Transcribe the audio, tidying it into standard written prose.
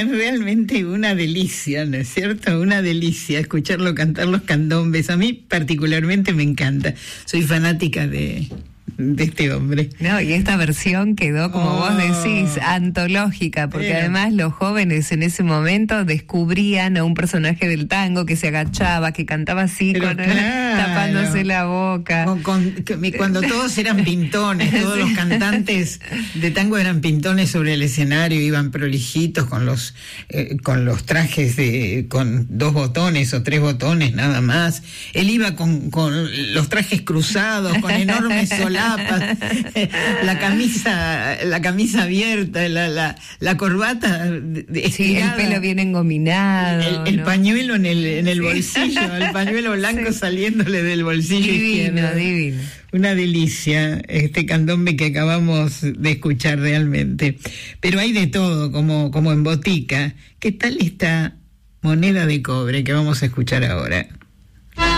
realmente una delicia, ¿no es cierto? Una delicia escucharlo cantar los candombes. A mí particularmente me encanta. Soy fanática de este hombre. No, y esta versión quedó, como vos decís, antológica, porque además los jóvenes en ese momento descubrían a un personaje del tango que se agachaba, que cantaba así, tapándose la boca. Cuando todos eran pintones, todos los cantantes de tango eran pintones sobre el escenario, iban prolijitos con los trajes con 2 botones o 3 botones nada más. Él iba con los trajes cruzados, con enormes solapas, la camisa abierta, la corbata estirada. Sí, el pelo bien engominado, el pañuelo en el bolsillo, el pañuelo blanco saliéndole del bolsillo izquierdo. Divino. Una delicia este candombe que acabamos de escuchar realmente. Pero hay de todo, como en botica. ¿Qué tal esta moneda de cobre que vamos a escuchar ahora?